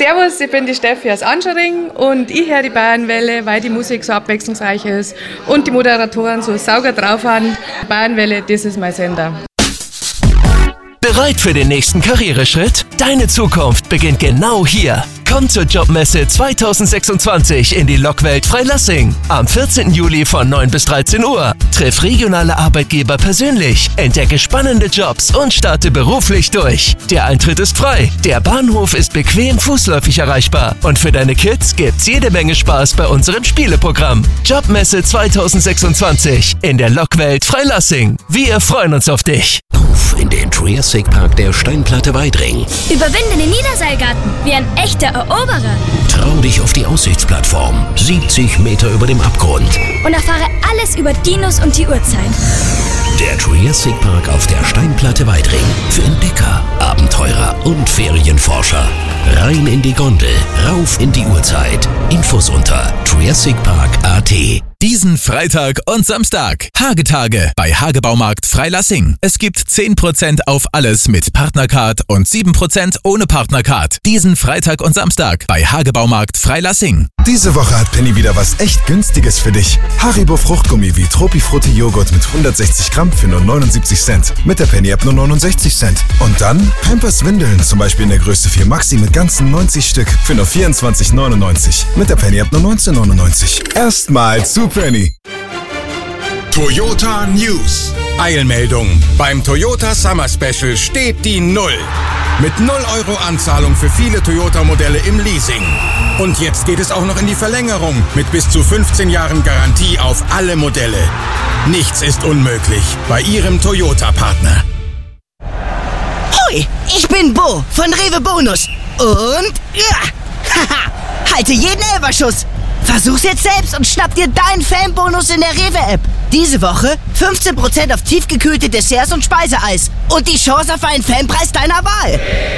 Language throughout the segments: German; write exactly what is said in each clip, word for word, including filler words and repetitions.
Servus, ich bin die Steffi aus Anschering und ich höre die Bayernwelle, weil die Musik so abwechslungsreich ist und die Moderatoren so sauger drauf haben. Bayernwelle, das ist mein Sender. Bereit für den nächsten Karriereschritt? Deine Zukunft beginnt genau hier. Komm zur Jobmesse zwanzig sechsundzwanzig in die Lokwelt Freilassing. Am vierzehnten Juli von neun bis dreizehn Uhr. Triff regionale Arbeitgeber persönlich, entdecke spannende Jobs und starte beruflich durch. Der Eintritt ist frei, der Bahnhof ist bequem fußläufig erreichbar und für deine Kids gibt's jede Menge Spaß bei unserem Spieleprogramm. Jobmesse zwanzig sechsundzwanzig in der Lokwelt Freilassing. Wir freuen uns auf dich. Auf in den Triassic Park der Steinplatte Weidring. Überwinde den Niederseilgarten wie ein echter Eroberer. Trau dich auf die Aussichtsplattform, siebzig Meter über dem Abgrund. Und erfahre alles über Dinos und die Uhrzeit. Der Triassic Park auf der Steinplatte Weidring. Für Entdecker, Abenteurer und Ferienforscher. Rein in die Gondel, rauf in die Uhrzeit. Infos unter triassic park punkt a t. Diesen Freitag und Samstag. Hagetage bei Hagebaumarkt Freilassing. Es gibt zehn Prozent auf alles mit Partnercard und sieben Prozent ohne Partnercard. Diesen Freitag und Samstag bei Hagebaumarkt Freilassing. Diese Woche hat Penny wieder was echt Günstiges für dich. Haribo Fruchtgummi wie Tropifrutti Joghurt mit hundertsechzig Gramm für nur neunundsiebzig Cent. Mit der Penny-App nur neunundsechzig Cent. Und dann Pampers Windeln, zum Beispiel in der Größe vier Maxi mit ganzen neunzig Stück für nur vierundzwanzig neunundneunzig. Mit der Penny-App nur neunzehn neunundneunzig. Erstmal zu Penny. Toyota News. Eilmeldung. Beim Toyota Summer Special steht die Null. Mit null Euro Anzahlung für viele Toyota-Modelle im Leasing. Und jetzt geht es auch noch in die Verlängerung mit bis zu fünfzehn Jahren Garantie auf alle Modelle. Nichts ist unmöglich bei Ihrem Toyota-Partner. Hoi, ich bin Bo von Rewe Bonus. Und ja, haha, halte jeden Elferschuss. Versuch's jetzt selbst und schnapp dir deinen Fanbonus in der Rewe-App. Diese Woche fünfzehn Prozent auf tiefgekühlte Desserts und Speiseeis. Und die Chance auf einen Fanpreis deiner Wahl.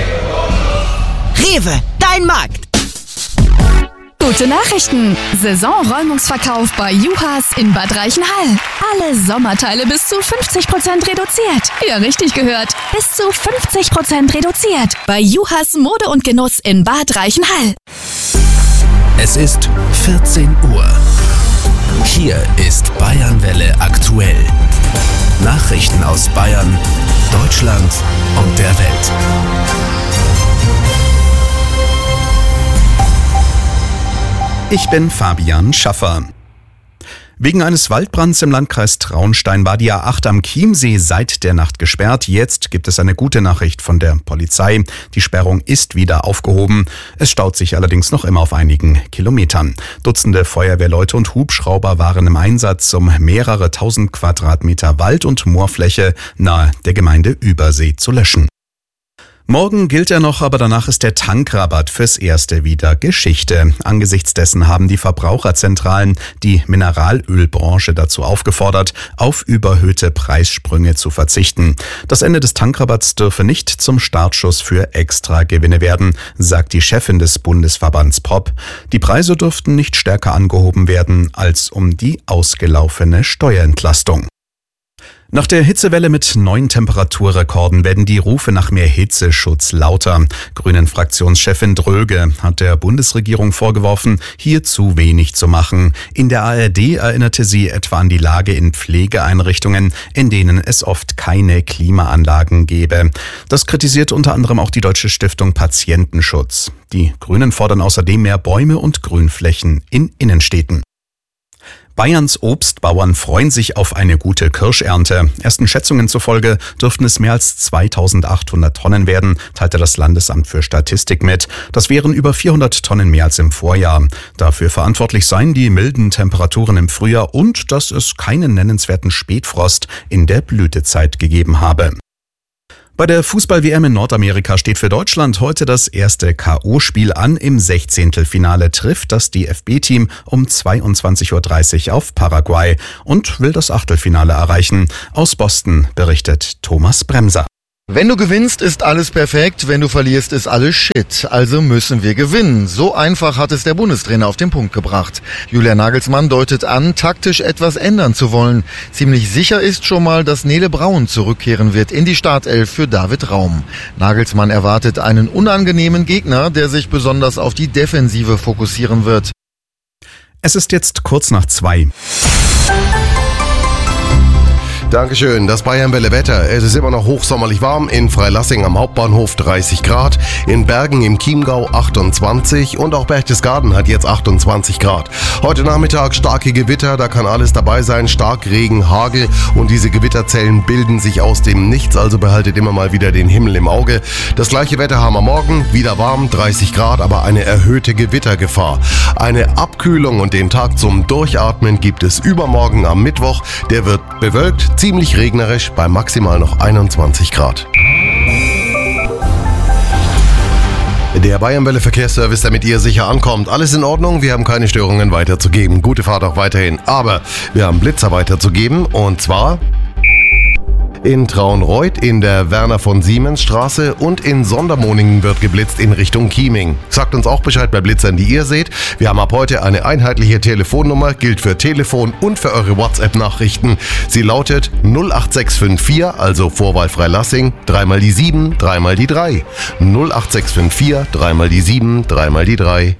Rewe, dein Markt. Gute Nachrichten! Saisonräumungsverkauf bei Juhas in Bad Reichenhall. Alle Sommerteile bis zu fünfzig Prozent reduziert. Ja, richtig gehört. Bis zu fünfzig Prozent reduziert. Bei Juhas Mode und Genuss in Bad Reichenhall. Es ist vierzehn Uhr. Hier ist Bayernwelle aktuell. Nachrichten aus Bayern, Deutschland und der Welt. Ich bin Fabian Schaffer. Wegen eines Waldbrands im Landkreis Traunstein war die A acht am Chiemsee seit der Nacht gesperrt. Jetzt gibt es eine gute Nachricht von der Polizei. Die Sperrung ist wieder aufgehoben. Es staut sich allerdings noch immer auf einigen Kilometern. Dutzende Feuerwehrleute und Hubschrauber waren im Einsatz, um mehrere tausend Quadratmeter Wald- und Moorfläche nahe der Gemeinde Übersee zu löschen. Morgen gilt er noch, aber danach ist der Tankrabatt fürs Erste wieder Geschichte. Angesichts dessen haben die Verbraucherzentralen die Mineralölbranche dazu aufgefordert, auf überhöhte Preissprünge zu verzichten. Das Ende des Tankrabatts dürfe nicht zum Startschuss für Extragewinne werden, sagt die Chefin des Bundesverbands P O P. Die Preise dürften nicht stärker angehoben werden als um die ausgelaufene Steuerentlastung. Nach der Hitzewelle mit neuen Temperaturrekorden werden die Rufe nach mehr Hitzeschutz lauter. Grünen-Fraktionschefin Dröge hat der Bundesregierung vorgeworfen, hier zu wenig zu machen. In der A R D erinnerte sie etwa an die Lage in Pflegeeinrichtungen, in denen es oft keine Klimaanlagen gäbe. Das kritisiert unter anderem auch die Deutsche Stiftung Patientenschutz. Die Grünen fordern außerdem mehr Bäume und Grünflächen in Innenstädten. Bayerns Obstbauern freuen sich auf eine gute Kirschernte. Ersten Schätzungen zufolge dürften es mehr als zweitausendachthundert Tonnen werden, teilte das Landesamt für Statistik mit. Das wären über vierhundert Tonnen mehr als im Vorjahr. Dafür verantwortlich seien die milden Temperaturen im Frühjahr und dass es keinen nennenswerten Spätfrost in der Blütezeit gegeben habe. Bei der Fußball-W M in Nordamerika steht für Deutschland heute das erste K O-Spiel an. Im Sechzehntelfinale trifft das D F B-Team um zweiundzwanzig Uhr dreißig auf Paraguay und will das Achtelfinale erreichen. Aus Boston berichtet Thomas Bremser. Wenn du gewinnst, ist alles perfekt, wenn du verlierst, ist alles Shit. Also müssen wir gewinnen. So einfach hat es der Bundestrainer auf den Punkt gebracht. Julian Nagelsmann deutet an, taktisch etwas ändern zu wollen. Ziemlich sicher ist schon mal, dass Nele Braun zurückkehren wird in die Startelf für David Raum. Nagelsmann erwartet einen unangenehmen Gegner, der sich besonders auf die Defensive fokussieren wird. Es ist jetzt kurz nach zwei. Dankeschön. Das Bayernwelle Wetter. Es ist immer noch hochsommerlich warm. In Freilassing am Hauptbahnhof dreißig Grad. In Bergen im Chiemgau achtundzwanzig. Und auch Berchtesgaden hat jetzt achtundzwanzig Grad. Heute Nachmittag starke Gewitter. Da kann alles dabei sein. Starkregen, Hagel. Und diese Gewitterzellen bilden sich aus dem Nichts. Also behaltet immer mal wieder den Himmel im Auge. Das gleiche Wetter haben wir morgen. Wieder warm, dreißig Grad, aber eine erhöhte Gewittergefahr. Eine Abkühlung und den Tag zum Durchatmen gibt es übermorgen am Mittwoch. Der wird bewölkt, ziemlich regnerisch bei maximal noch einundzwanzig Grad. Der Bayernwelle Verkehrsservice, damit ihr sicher ankommt. Alles in Ordnung, wir haben keine Störungen weiterzugeben. Gute Fahrt auch weiterhin. Aber wir haben Blitzer weiterzugeben und zwar in Traunreuth in der Werner von Siemens Straße und in Sondermoningen wird geblitzt in Richtung Chieming. Sagt uns auch Bescheid bei Blitzern, die ihr seht. Wir haben ab heute eine einheitliche Telefonnummer, gilt für Telefon und für eure WhatsApp-Nachrichten. Sie lautet null acht sechs fünf vier, also Vorwahl Freilassing, dreimal die sieben, dreimal die drei. null acht sechs fünf vier, dreimal die sieben, dreimal die drei.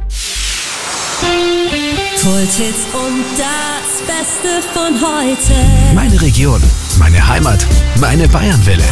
Kulthits und das Beste von heute. Meine Region, meine Heimat, meine Bayernwelle.